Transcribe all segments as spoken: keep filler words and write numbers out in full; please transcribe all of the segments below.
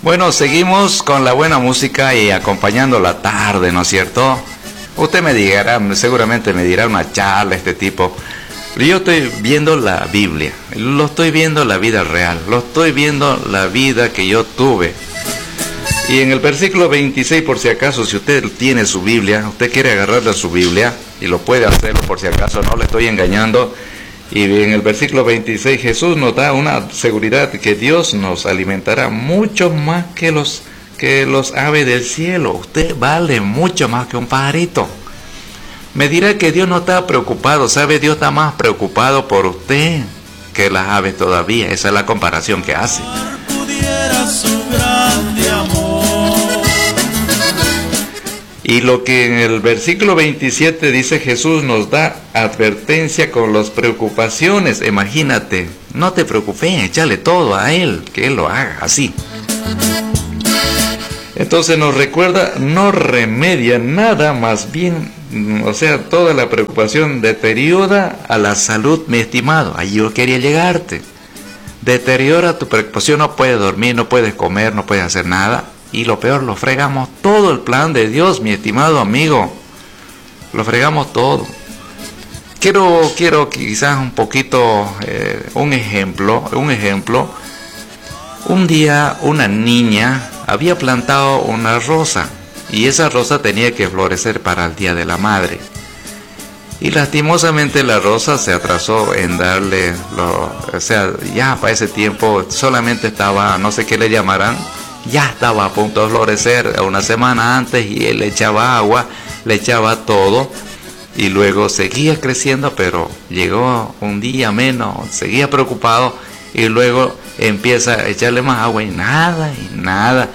Bueno, seguimos con la buena música y acompañando la tarde, ¿no es cierto? Usted me dirá, seguramente me dirá una charla este tipo. Yo estoy viendo la Biblia, lo estoy viendo la vida real, lo estoy viendo la vida que yo tuve. Y en el versículo veintiséis, por si acaso, si usted tiene su Biblia, usted quiere agarrarle a su Biblia, y lo puede hacerlo por si acaso, no le estoy engañando. Y en el versículo veintiséis Jesús nos da una seguridad que Dios nos alimentará mucho más que los, que los aves del cielo. Usted vale mucho más que un pajarito. Me dirá que Dios no está preocupado, ¿sabe? Dios está más preocupado por usted que las aves todavía. Esa es la comparación que hace. Y lo que en el versículo veintisiete dice, Jesús nos da advertencia con las preocupaciones. Imagínate, no te preocupes, échale todo a Él, que Él lo haga así. Entonces nos recuerda, no remedia nada, más bien, o sea, toda la preocupación deteriora a la salud, mi estimado. Ahí yo quería llegarte. Deteriora tu preocupación, no puedes dormir, no puedes comer, no puedes hacer nada. Y lo peor, lo fregamos todo el plan de Dios, mi estimado amigo. Lo fregamos todo. Quiero, quiero quizás un poquito, eh, un ejemplo, un ejemplo. Un día una niña había plantado una rosa y esa rosa tenía que florecer para el Día de la Madre. Y lastimosamente la rosa se atrasó en darle, lo, o sea, ya para ese tiempo solamente estaba, no sé qué le llamarán, ya estaba a punto de florecer una semana antes y él le echaba agua, le echaba todo y luego seguía creciendo, pero llegó un día menos, seguía preocupado y luego empieza a echarle más agua y nada, y nada,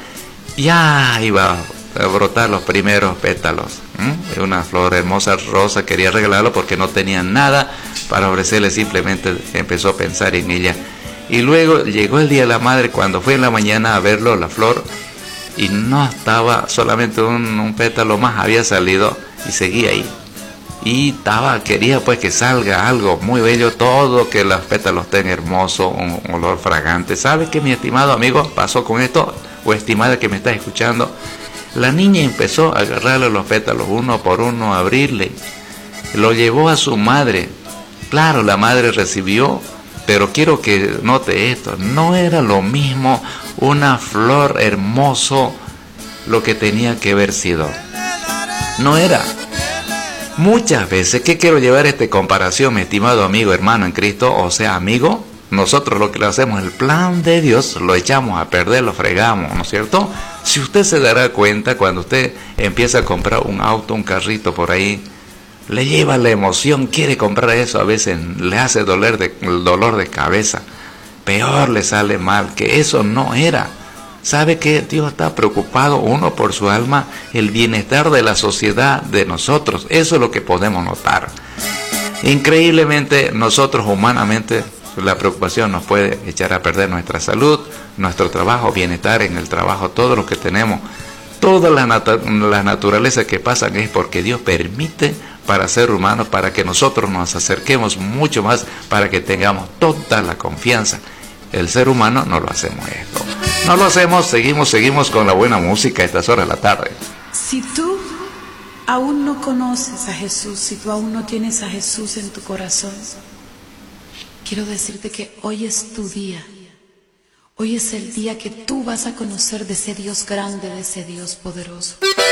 ya iba a brotar los primeros pétalos. ¿Mm? Una flor hermosa rosa, quería regalarlo porque no tenía nada para ofrecerle, simplemente empezó a pensar en ella. Y luego llegó el Día de la Madre, cuando fue en la mañana a verlo, la flor, y no estaba, solamente un, un pétalo más había salido y seguía ahí. Y estaba, quería pues que salga algo muy bello, todo, que los pétalos estén hermosos, un, un olor fragante. ¿Sabe qué, mi estimado amigo, pasó con esto? O estimada que me está escuchando. La niña empezó a agarrarle los pétalos uno por uno, a abrirle. Lo llevó a su madre. Claro, la madre recibió. Pero quiero que note esto, no era lo mismo una flor hermoso lo que tenía que haber sido. No era. Muchas veces, ¿qué quiero llevar esta comparación, mi estimado amigo, hermano en Cristo? O sea, amigo, nosotros lo que le hacemos, el plan de Dios, lo echamos a perder, lo fregamos, ¿no es cierto? Si usted se dará cuenta, cuando usted empieza a comprar un auto, un carrito por ahí, le lleva la emoción, quiere comprar eso, a veces le hace doler de, el dolor de cabeza, peor le sale mal, que eso no era. ¿Sabe que Dios está preocupado, uno, por su alma, el bienestar de la sociedad, de nosotros? Eso es lo que podemos notar. Increíblemente, nosotros humanamente, la preocupación nos puede echar a perder nuestra salud, nuestro trabajo, bienestar en el trabajo, todo lo que tenemos. Todas las nat- las naturalezas que pasan es porque Dios permite para ser humanos, para que nosotros nos acerquemos mucho más, para que tengamos toda la confianza. El ser humano no lo hacemos esto. No lo hacemos, seguimos, seguimos con la buena música a estas horas de la tarde. Si tú aún no conoces a Jesús, si tú aún no tienes a Jesús en tu corazón, quiero decirte que hoy es tu día. Hoy es el día que tú vas a conocer de ese Dios grande, de ese Dios poderoso.